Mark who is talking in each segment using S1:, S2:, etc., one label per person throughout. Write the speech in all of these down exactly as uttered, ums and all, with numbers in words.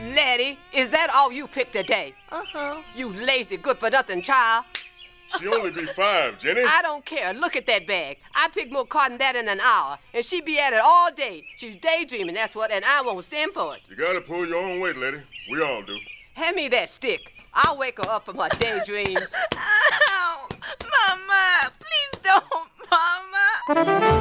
S1: Letty, is that all you picked today?
S2: Uh-huh.
S1: You lazy, good-for-nothing child.
S3: She only be five, Jenny.
S1: I don't care. Look at that bag. I picked more cotton than that in an hour, and she be at it all day. She's daydreaming, that's what, and I won't stand for it.
S3: You gotta pull your own weight, Letty. We all do.
S1: Hand me that stick. I'll wake her up from her daydreams.
S2: Ow! Mama! Please don't, Mama!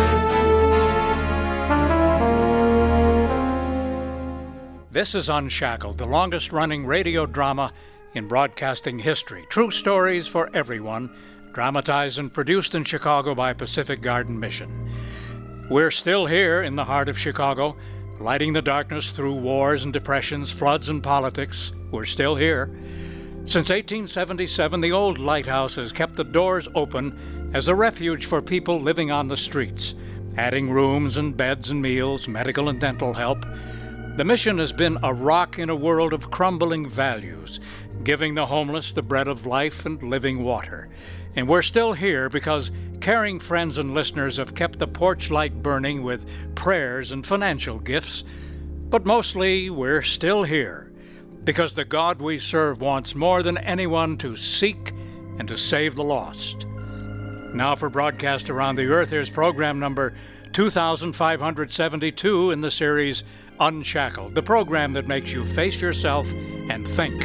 S4: This is Unshackled, the longest-running radio drama in broadcasting history. True stories for everyone, dramatized and produced in Chicago by Pacific Garden Mission. We're still here in the heart of Chicago, lighting the darkness through wars and depressions, floods and politics. We're still here. Since eighteen seventy-seven, the old lighthouse has kept the doors open as a refuge for people living on the streets, adding rooms and beds and meals, medical and dental help. The mission has been a rock in a world of crumbling values, giving the homeless the bread of life and living water. And we're still here because caring friends and listeners have kept the porch light burning with prayers and financial gifts. But mostly, we're still here because the God we serve wants more than anyone to seek and to save the lost. Now for broadcast around the earth, here's program number two thousand five hundred seventy-two in the series Unshackled, the program that makes you face yourself and think.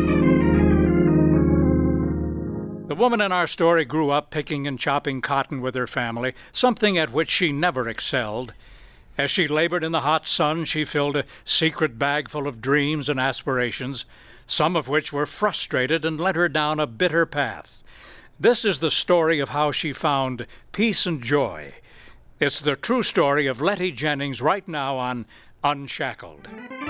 S4: The woman in our story grew up picking and chopping cotton with her family, something at which she never excelled. As she labored in the hot sun, she filled a secret bag full of dreams and aspirations, some of which were frustrated and led her down a bitter path. This is the story of how she found peace and joy. It's the true story of Letty Jennings right now on Unshackled.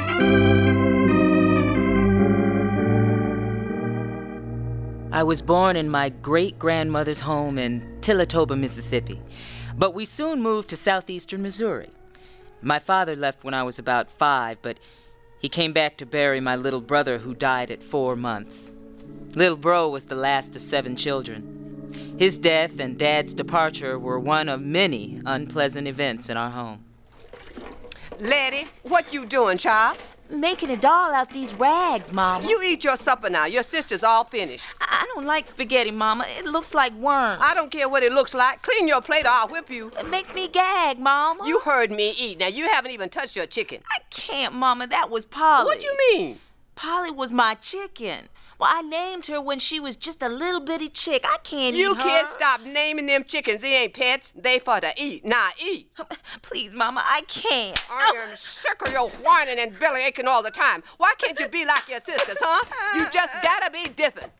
S2: I was born in my great-grandmother's home in Tillatoba, Mississippi, but we soon moved to southeastern Missouri. My father left when I was about five, but he came back to bury my little brother who died at four months. Little Bro was the last of seven children. His death and Dad's departure were one of many unpleasant events in our home.
S1: Letty, what you doing, child?
S2: Making a doll out these rags, Mama.
S1: You eat your supper now. Your sister's all finished.
S2: I don't like spaghetti, Mama. It looks like worms.
S1: I don't care what it looks like. Clean your plate or I'll whip you.
S2: It makes me gag, Mama.
S1: You heard me eat. Now, you haven't even touched your chicken.
S2: I can't, Mama. That was Polly.
S1: What you mean?
S2: Polly was my chicken. Well, I named her when she was just a little bitty chick. I can't
S1: You
S2: eat her.
S1: You can't stop naming them chickens. They ain't pets. They for to eat. Now eat.
S2: Please, Mama, I can't.
S1: I am sick of your whining and belly aching all the time. Why can't you be like your sisters, huh? You just gotta be different.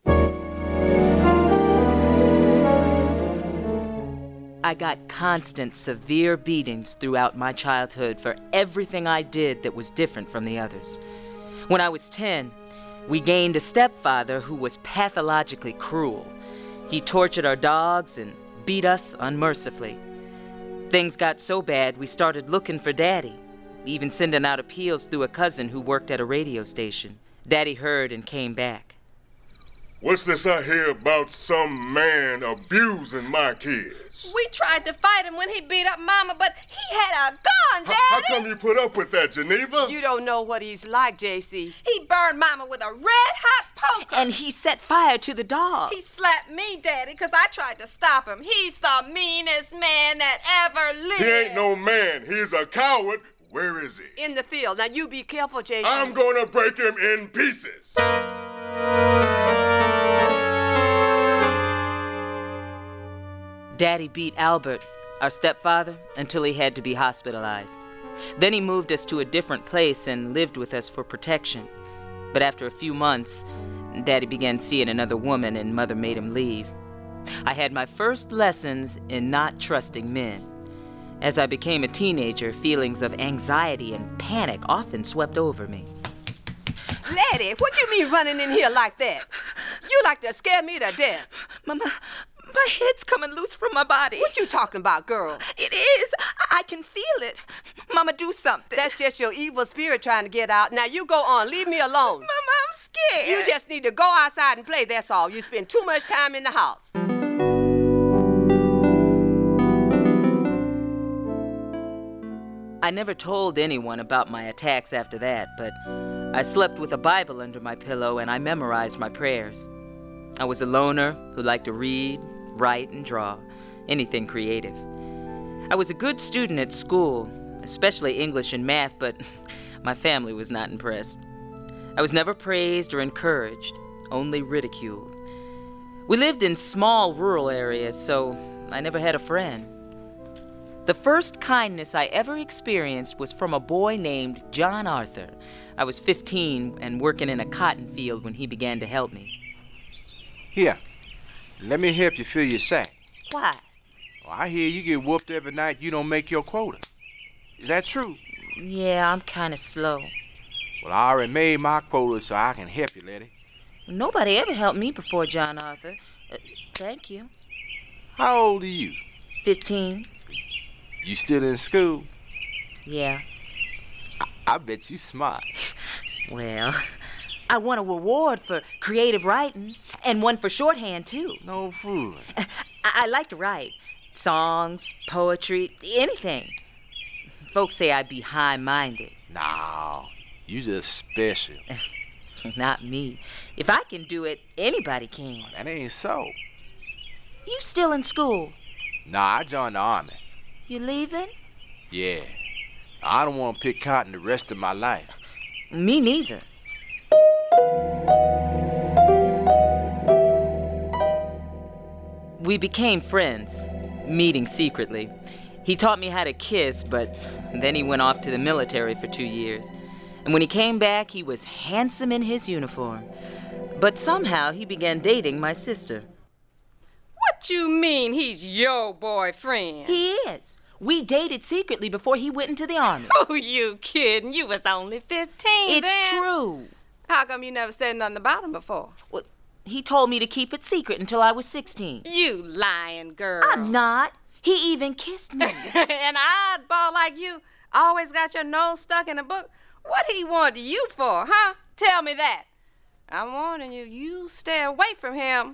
S2: I got constant, severe beatings throughout my childhood for everything I did that was different from the others. When I was ten, we gained a stepfather who was pathologically cruel. He tortured our dogs and beat us unmercifully. Things got so bad we started looking for Daddy, even sending out appeals through a cousin who worked at a radio station. Daddy heard and came back.
S3: What's this I hear about some man abusing my kids?
S5: We tried to fight him when he beat up Mama, but he had a gun, Daddy!
S3: How, how come you put up with that, Geneva?
S1: You don't know what he's like, J C.
S5: He burned Mama with a red-hot poker.
S2: And he set fire to the dog.
S5: He slapped me, Daddy, because I tried to stop him. He's the meanest man that ever lived.
S3: He ain't no man. He's a coward. Where is he?
S1: In the field. Now, you be careful, J C.
S3: I'm gonna break him in pieces.
S2: Daddy beat Albert, our stepfather, until he had to be hospitalized. Then he moved us to a different place and lived with us for protection. But after a few months, Daddy began seeing another woman and Mother made him leave. I had my first lessons in not trusting men. As I became a teenager, feelings of anxiety and panic often swept over me.
S1: Letty, what you mean running in here like that? You like to scare me to death.
S2: Mama, my head's coming loose from my body.
S1: What you talking about, girl?
S2: It is. I can feel it. Mama, do something.
S1: That's just your evil spirit trying to get out. Now you go on. Leave me alone.
S2: Mama, I'm scared.
S1: You just need to go outside and play, that's all. You spend too much time in the house.
S2: I never told anyone about my attacks after that, but I slept with a Bible under my pillow and I memorized my prayers. I was a loner who liked to read, write, and draw, anything creative. I was a good student at school, especially English and math, but my family was not impressed. I was never praised or encouraged, only ridiculed. We lived in small rural areas, so I never had a friend. The first kindness I ever experienced was from a boy named John Arthur. I was fifteen and working in a cotton field when he began to help me.
S6: Here, let me help you fill your sack.
S2: Why?
S6: Well, I hear you get whooped every night you don't make your quota. Is that true?
S2: Yeah, I'm kind of slow.
S6: Well, I already made my quota, so I can help you, Letty.
S2: Nobody ever helped me before John Arthur. Uh, thank you.
S6: How old are you?
S2: Fifteen.
S6: You still in school?
S2: Yeah.
S6: I, I bet you smart.
S2: Well, I won a reward for creative writing and one for shorthand, too.
S6: No fooling.
S2: I, I like to write. Songs, poetry, anything. Folks say I be high-minded.
S6: No, you just special.
S2: Not me. If I can do it, anybody can.
S6: That ain't so.
S2: You still in school?
S6: Nah, I joined the army.
S2: You leaving?
S6: Yeah. I don't want to pick cotton the rest of my life.
S2: Me neither. We became friends, meeting secretly. He taught me how to kiss, but then he went off to the military for two years. And when he came back, he was handsome in his uniform. But somehow he began dating my sister.
S5: What you mean he's your boyfriend?
S2: He is. We dated secretly before he went into the army.
S5: Oh, you kidding. You was only fifteen
S2: It's
S5: then.
S2: true.
S5: How come you never said nothing about him before?
S2: Well, he told me to keep it secret until I was sixteen.
S5: You lying girl.
S2: I'm not. He even kissed me.
S5: An oddball like you always got your nose stuck in a book. What he wanted you for, huh? Tell me that. I'm warning you, you stay away from him.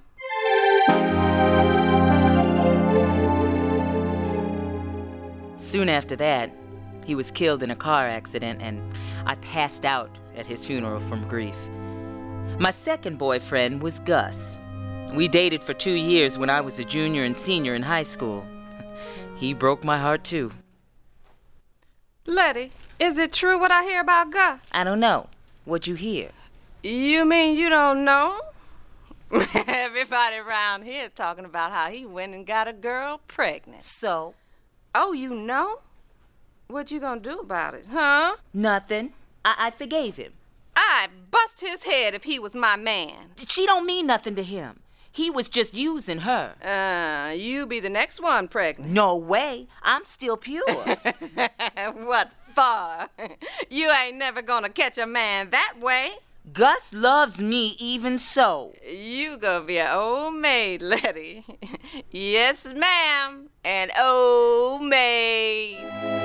S2: Soon after that, he was killed in a car accident, and I passed out at his funeral from grief. My second boyfriend was Gus. We dated for two years when I was a junior and senior in high school. He broke my heart, too.
S5: Letty, is it true what I hear about Gus?
S2: I don't know. What'd you hear?
S5: You mean you don't know? Everybody around here talking about how he went and got a girl pregnant.
S2: So?
S5: Oh, you know? What you gonna do about it, huh?
S2: Nothing. I, I forgave him.
S5: I'd bust his head if he was my man.
S2: She don't mean nothing to him. He was just using her.
S5: Uh, you be the next one pregnant.
S2: No way. I'm still pure.
S5: What for? You ain't never gonna catch a man that way.
S2: Gus loves me even so.
S5: You gonna be an old maid, Letty. Yes, ma'am. An old maid.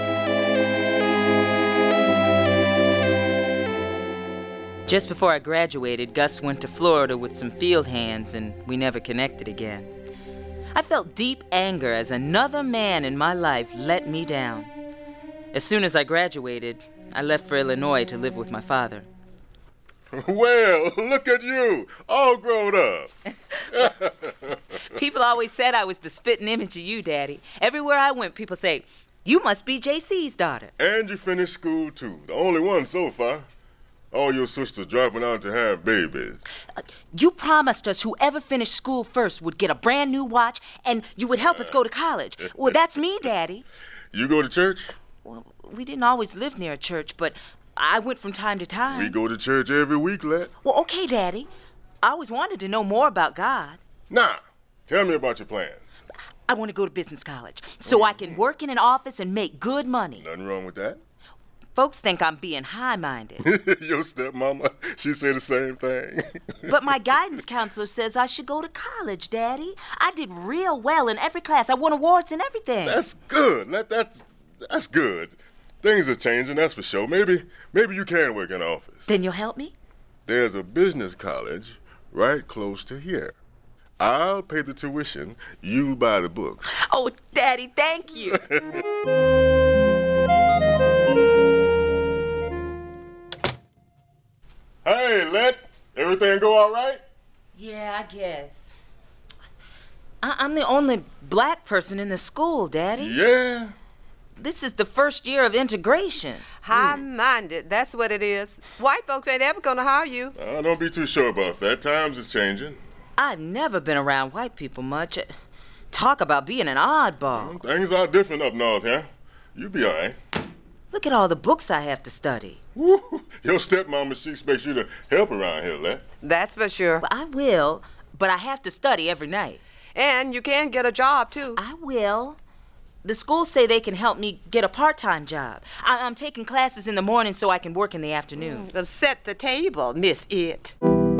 S2: Just before I graduated, Gus went to Florida with some field hands, and we never connected again. I felt deep anger as another man in my life let me down. As soon as I graduated, I left for Illinois to live with my father.
S3: Well, look at you, all grown up.
S2: People always said I was the spitting image of you, Daddy. Everywhere I went, people say, "You must be J C's daughter."
S3: And you finished school, too. The only one so far. All your sisters dropping out to have babies.
S2: Uh, you promised us whoever finished school first would get a brand new watch, and you would help us go to college. Well, that's me, Daddy.
S3: You go to church?
S2: Well, we didn't always live near a church, but I went from time to time.
S3: We go to church every week, Let.
S2: Well, okay, Daddy. I always wanted to know more about God.
S3: Now, tell me about your plans.
S2: I want to go to business college so I can work in an office and make good money.
S3: Nothing wrong with that.
S2: Folks think I'm being high-minded.
S3: Your stepmama, she said the same thing.
S2: But my guidance counselor says I should go to college, Daddy. I did real well in every class. I won awards and everything.
S3: That's good. That, that's, that's good. Things are changing, that's for sure. Maybe, maybe you can work in an office.
S2: Then you'll help me?
S3: There's a business college right close to here. I'll pay the tuition. You buy the books.
S2: Oh, Daddy, thank you.
S3: Hey, Let, everything go all right?
S2: Yeah, I guess. I- I'm the only black person in the school, Daddy.
S3: Yeah.
S2: This is the first year of integration.
S1: High-minded, that's what it is. White folks ain't ever gonna hire you.
S3: Uh, don't be too sure about that. Times is changing.
S2: I've never been around white people much. Talk about being an oddball.
S3: Things are different up north, huh? You be all right.
S2: Look at all the books I have to study.
S3: Woo. Your stepmama, she expects you to help around here, Let.
S1: That's for sure.
S2: Well, I will, but I have to study every night.
S1: And you can get a job, too.
S2: I will. The schools say they can help me get a part-time job. I- I'm taking classes in the morning so I can work in the afternoon.
S1: Mm, set the table, Miss It.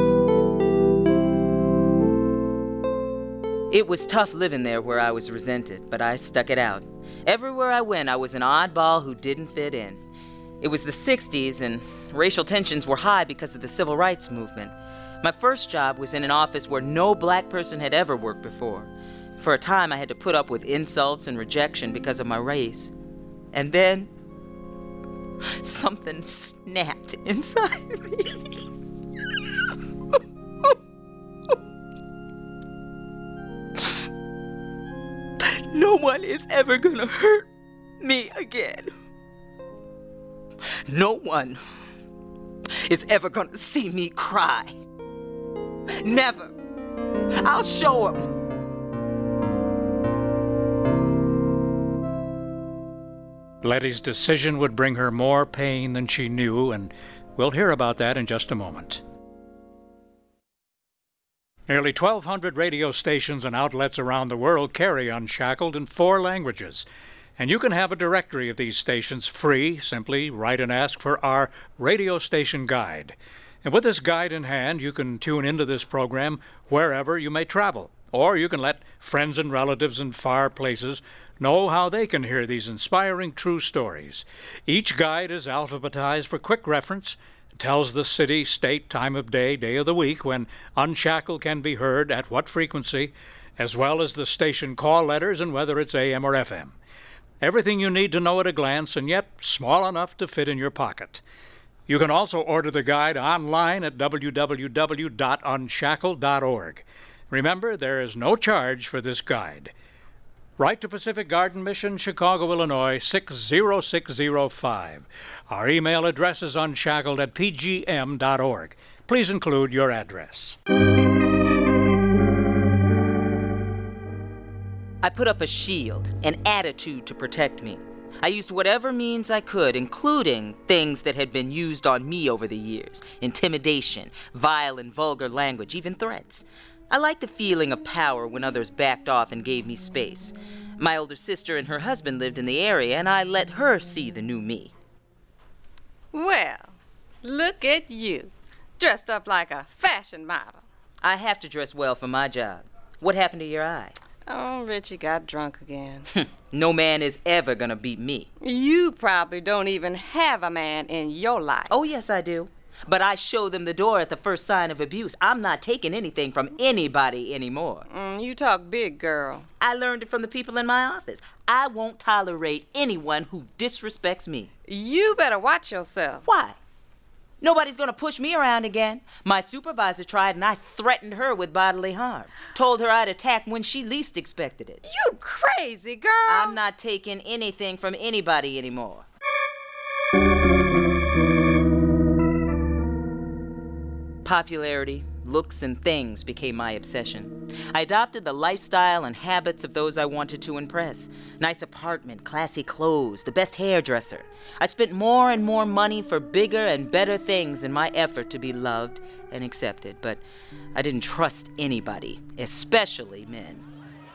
S2: It was tough living there where I was resented, but I stuck it out. Everywhere I went, I was an oddball who didn't fit in. It was the sixties, and racial tensions were high because of the civil rights movement. My first job was in an office where no black person had ever worked before. For a time, I had to put up with insults and rejection because of my race. And then, something snapped inside me. No one is ever gonna hurt me again. No one is ever gonna see me cry. Never. I'll show them.
S4: Letty's decision would bring her more pain than she knew, and we'll hear about that in just a moment. Nearly twelve hundred radio stations and outlets around the world carry Unshackled in four languages, and you can have a directory of these stations free. Simply write and ask for our radio station guide. And with this guide in hand, you can tune into this program wherever you may travel, or you can let friends and relatives in far places know how they can hear these inspiring true stories. Each guide is alphabetized for quick reference, tells the city, state, time of day, day of the week when Unshackled can be heard, at what frequency, as well as the station call letters and whether it's A M or F M. Everything you need to know at a glance, and yet small enough to fit in your pocket. You can also order the guide online at w w w dot unshackled dot org. Remember, there is no charge for this guide. Write to Pacific Garden Mission, Chicago, Illinois, six zero six zero five. Our email address is unshackled at p g m dot org. Please include your address.
S2: I put up a shield, an attitude to protect me. I used whatever means I could, including things that had been used on me over the years. Intimidation, vile and vulgar language, even threats. I liked the feeling of power when others backed off and gave me space. My older sister and her husband lived in the area, and I let her see the new me.
S5: Well, look at you, dressed up like a fashion model.
S2: I have to dress well for my job. What happened to your eye?
S5: Oh, Richie got drunk again.
S2: No man is ever gonna beat me.
S5: You probably don't even have a man in your life.
S2: Oh, yes, I do. But I show them the door at the first sign of abuse. I'm not taking anything from anybody anymore.
S5: Mm, you talk big, girl.
S2: I learned it from the people in my office. I won't tolerate anyone who disrespects me.
S5: You better watch yourself.
S2: Why? Nobody's gonna push me around again. My supervisor tried, and I threatened her with bodily harm. Told her I'd attack when she least expected it.
S5: You crazy girl.
S2: I'm not taking anything from anybody anymore. Popularity, looks, and things became my obsession. I adopted the lifestyle and habits of those I wanted to impress. Nice apartment, classy clothes, the best hairdresser. I spent more and more money for bigger and better things in my effort to be loved and accepted, but I didn't trust anybody, especially men.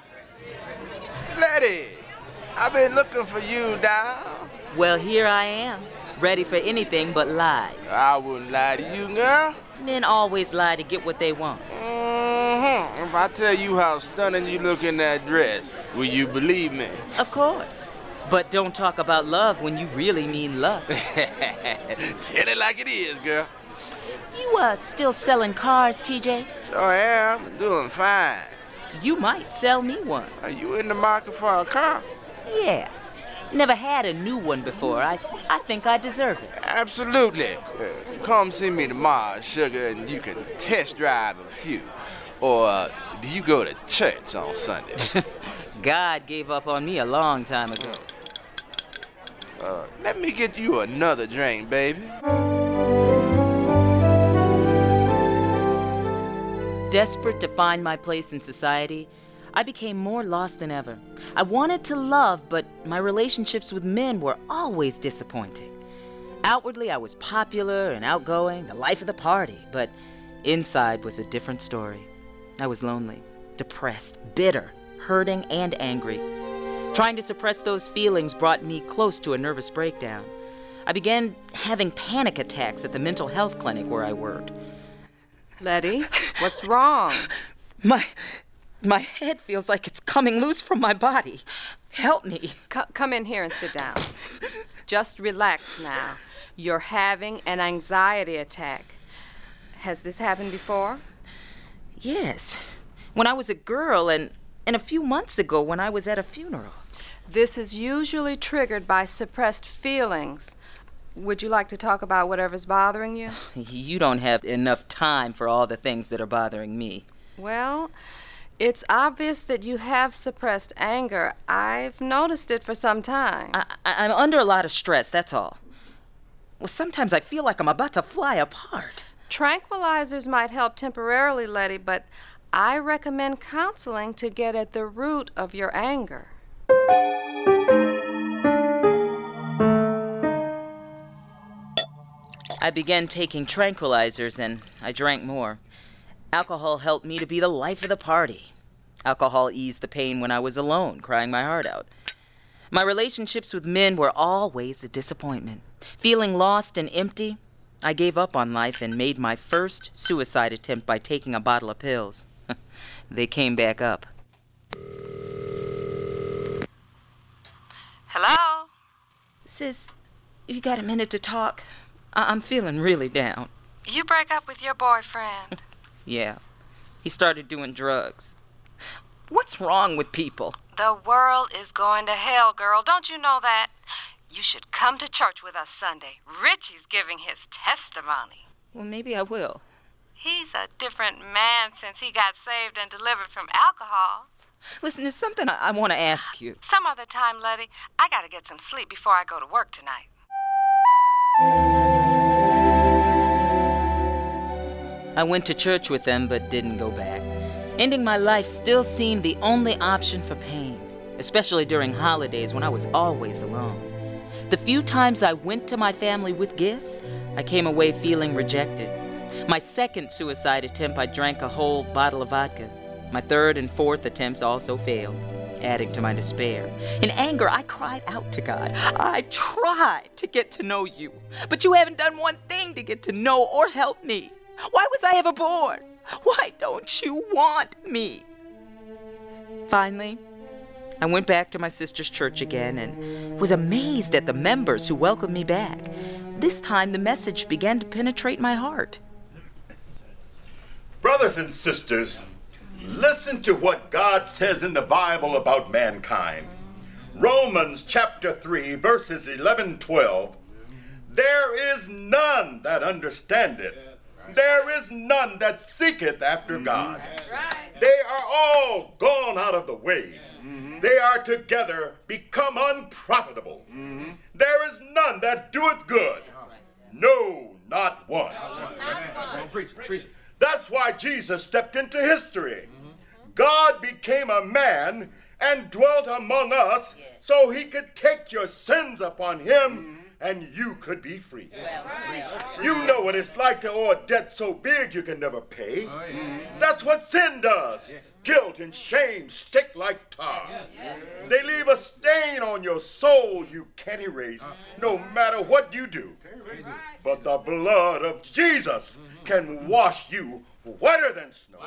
S6: Letty, I've been looking for you, doll.
S2: Well, here I am, ready for anything but lies.
S6: I wouldn't lie to you, girl.
S2: Men always lie to get what they want.
S6: Mm-hmm. If I tell you how stunning you look in that dress, will you believe me?
S2: Of course. But don't talk about love when you really mean lust.
S6: Tell it like it is, girl.
S2: You, uh, still selling cars, T J?
S6: Sure am. Doing fine.
S2: You might sell me one.
S6: Are you in the market for a car?
S2: Yeah. Never had a new one before. I, I think I deserve it.
S6: Absolutely. Uh, come see me tomorrow, sugar, and you can test drive a few. Or uh, do you go to church on Sunday?
S2: God gave up on me a long time ago.
S6: Uh, let me get you another drink, baby.
S2: Desperate to find my place in society, I became more lost than ever. I wanted to love, but my relationships with men were always disappointing. Outwardly, I was popular and outgoing, the life of the party, but inside was a different story. I was lonely, depressed, bitter, hurting, and angry. Trying to suppress those feelings brought me close to a nervous breakdown. I began having panic attacks at the mental health clinic where I worked.
S5: Letty, what's wrong?
S2: My... My head feels like it's coming loose from my body. Help me.
S5: C- come in here and sit down. Just relax now. You're having an anxiety attack. Has this happened before?
S2: Yes. When I was a girl and, and a few months ago when I was at a funeral.
S5: This is usually triggered by suppressed feelings. Would you like to talk about whatever's bothering you?
S2: You don't have enough time for all the things that are bothering me.
S5: Well, it's obvious that you have suppressed anger. I've noticed it for some time.
S2: I, I, I'm under a lot of stress, that's all. Well, sometimes I feel like I'm about to fly apart.
S5: Tranquilizers might help temporarily, Letty, but I recommend counseling to get at the root of your anger.
S2: I began taking tranquilizers and I drank more. Alcohol helped me to be the life of the party. Alcohol eased the pain when I was alone, crying my heart out. My relationships with men were always a disappointment. Feeling lost and empty, I gave up on life and made my first suicide attempt by taking a bottle of pills. They came back up.
S5: Hello?
S2: Sis, you got a minute to talk? I- I'm feeling really down.
S5: You break up with your boyfriend.
S2: Yeah, he started doing drugs. What's wrong with people?
S5: The world is going to hell, girl. Don't you know that? You should come to church with us Sunday. Richie's giving his testimony.
S2: Well, maybe I will.
S5: He's a different man since he got saved and delivered from alcohol.
S2: Listen, there's something I, I want to ask you.
S5: Some other time, Letty. I gotta get some sleep before I go to work tonight.
S2: I went to church with them, but didn't go back. Ending my life still seemed the only option for pain, especially during holidays when I was always alone. The few times I went to my family with gifts, I came away feeling rejected. My second suicide attempt, I drank a whole bottle of vodka. My third and fourth attempts also failed, adding to my despair. In anger, I cried out to God. I tried to get to know you, but you haven't done one thing to get to know or help me. Why was I ever born? Why don't you want me? Finally, I went back to my sister's church again and was amazed at the members who welcomed me back. This time, the message began to penetrate my heart.
S7: Brothers and sisters, listen to what God says in the Bible about mankind. Romans chapter three, verses eleven, twelve. There is none that understandeth. There is none that seeketh after God. They are all gone out of the way. They are together become unprofitable. There is none that doeth good. No, not one. That's why Jesus stepped into history. God became a man and dwelt among us so he could take your sins upon him and you could be free. You know what it's like to owe a debt so big you can never pay. That's what sin does. Guilt and shame stick like tar. They leave a stain on your soul you can't erase, no matter what you do. But the blood of Jesus can wash you whiter than snow.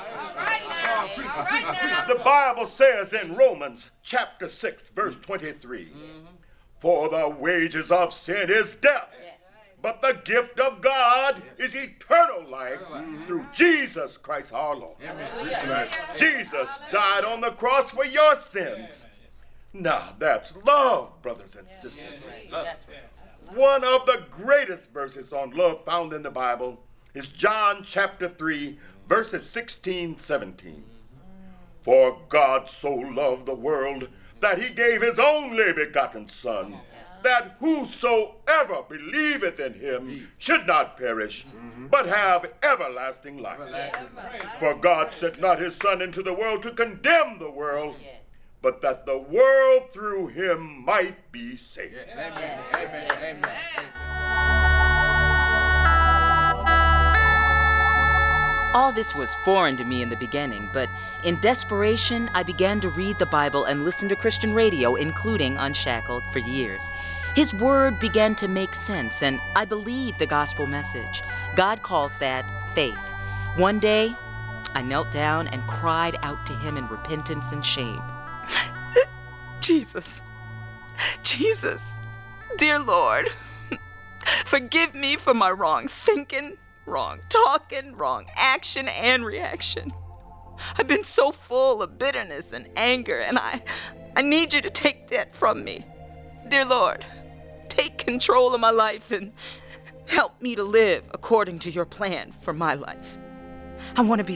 S7: The Bible says in Romans chapter six, verse twenty-three, for the wages of sin is death, but the gift of God is eternal life through Jesus Christ our Lord. Jesus died on the cross for your sins Now that's love, brothers and sisters. One of the greatest verses on love found in the Bible is John chapter three, verses sixteen, seventeen. For God so loved the world that he gave his only begotten Son, that whosoever believeth in him should not perish, but have everlasting life. For God sent not his Son into the world to condemn the world, but that the world through him might be saved.
S6: Amen. Amen. Amen.
S2: All this was foreign to me in the beginning, but in desperation, I began to read the Bible and listen to Christian radio, including Unshackled, for years. His word began to make sense, and I believed the gospel message. God calls that faith. One day, I knelt down and cried out to him in repentance and shame. Jesus, Jesus, dear Lord, forgive me for my wrong thinking, wrong talking, wrong action and reaction. I've been so full of bitterness and anger, and I, I need you to take that from me. Dear Lord, take control of my life and help me to live according to your plan for my life. I want to be